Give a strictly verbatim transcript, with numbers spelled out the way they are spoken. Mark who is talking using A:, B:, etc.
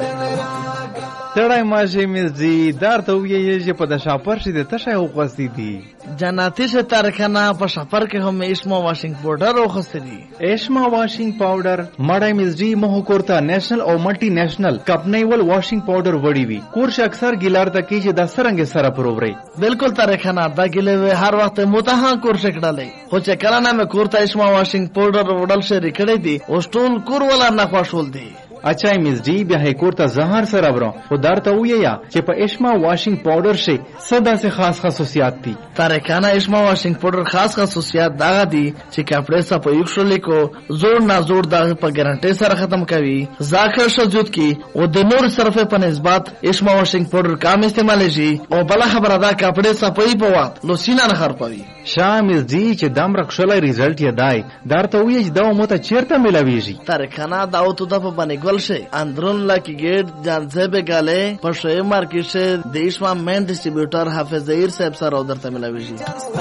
A: تړای ماشه مزي دار ته ویې چې په د شاپر شي د تشه وغوستې دي
B: جناتی سے تارکانا په شاپر کې هم اسما واشنګ پاوډر وغوستې دي.
A: اسما واشنګ پاوډر مړای مزي مه کورتا نېشنل او ملټي نېشنل کپنیول واشنګ پاوډر وړي وي کورش اکثر ګیلار ته کې چې د سرنګ سره پرووري
B: بالکل تارکانا دا ګلې هر وخت متها کورش کړلې خو چې کله نه مې کورتا اسما واشنګ پاوډر وړل شری کړې دي او ټول کور ولا نه خوشول دي.
A: اچھا مزدی بیا هی کورتا زهر سره برو خو درته ویا چې په اسما واشنګ پاوډر شي صدا سے خاص خصوصیات دي.
B: تارکانا اسما واشنګ پاوډر خاص خصوصیات دا دي چې کپڑے صفا یوکشل کو زور نه زور دا په ګارانټي سره ختم کوي ذاکر شجود کی او د نور صرفه په نسبت اسما واشنګ پاوډر کم استعمال شي او بل خبره دا کپڑے صفای په وخت لو سینا نه خرپوي.
A: شامل دی چې دم رخصلای ریزلټ یې دای درته وی چې دا مو ته چیرته ملاویږي.
B: تارکانا دا او ته په باندې से अंदरून Laki gate जानसे पे गाले पर शे मार्केट से देश में मेन डिस्ट्रीब्यूटर हाफिज जहीर साहब सर उधर तमिल विजी